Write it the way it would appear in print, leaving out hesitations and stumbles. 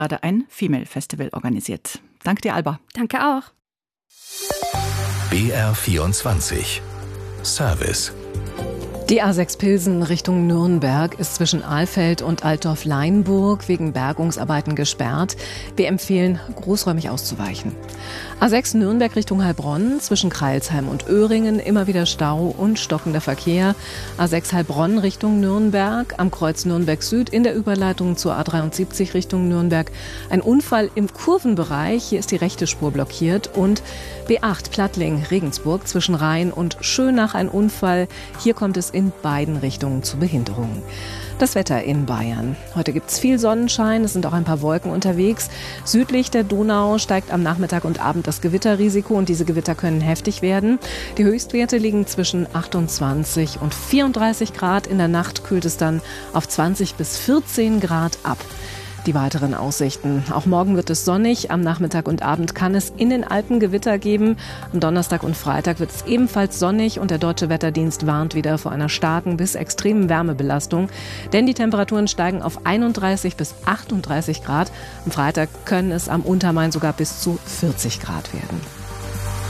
gerade ein Female Festival organisiert. Danke dir, Alba. Danke auch. BR24 Service. Die A6 Pilsen Richtung Nürnberg ist zwischen Alfeld und Altdorf-Leinburg wegen Bergungsarbeiten gesperrt. Wir empfehlen, großräumig auszuweichen. A6 Nürnberg Richtung Heilbronn zwischen Crailsheim und Öhringen immer wieder Stau und stockender Verkehr. A6 Heilbronn Richtung Nürnberg am Kreuz Nürnberg Süd in der Überleitung zur A73 Richtung Nürnberg. Ein Unfall im Kurvenbereich, hier ist die rechte Spur blockiert. Und B8 Plattling Regensburg zwischen Rhein und Schönach ein Unfall. Hier kommt es in beiden Richtungen zu Behinderungen. Das Wetter in Bayern. Heute gibt es viel Sonnenschein, es sind auch ein paar Wolken unterwegs. Südlich der Donau steigt am Nachmittag und Abend das Gewitterrisiko und diese Gewitter können heftig werden. Die Höchstwerte liegen zwischen 28 und 34 Grad. In der Nacht kühlt es dann auf 20 bis 14 Grad ab. Die weiteren Aussichten. Auch morgen wird es sonnig. Am Nachmittag und Abend kann es in den Alpen Gewitter geben. Am Donnerstag und Freitag wird es ebenfalls sonnig und der Deutsche Wetterdienst warnt wieder vor einer starken bis extremen Wärmebelastung. Denn die Temperaturen steigen auf 31 bis 38 Grad. Am Freitag können es am Untermain sogar bis zu 40 Grad werden.